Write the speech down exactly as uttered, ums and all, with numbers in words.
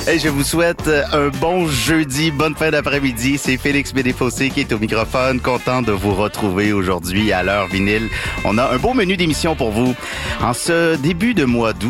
Et je vous souhaite un bon jeudi, bonne fin d'après-midi. C'est Félix Bédéfossé qui est au microphone. Content de vous retrouver aujourd'hui à l'heure vinyle. On a un beau menu d'émission pour vous. En ce début de mois d'août,